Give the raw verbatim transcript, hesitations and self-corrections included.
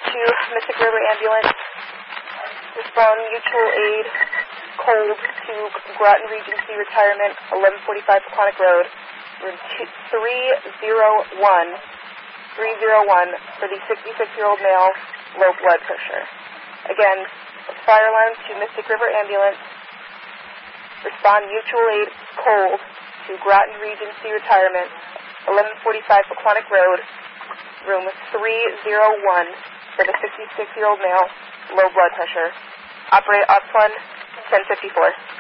to Mystic River Ambulance. Respond mutual aid, cold to Groton Regency Retirement, eleven forty-five Peconic Road, room three oh one, three oh one for the sixty-six-year-old male, low blood pressure. Again, fire alarm to Mystic River Ambulance. Respond mutual aid, cold to Groton Regency Retirement, eleven forty-five Peconic Road, room three oh one for the sixty-six-year-old male, low blood pressure. Operate Ops one, ten fifty-four.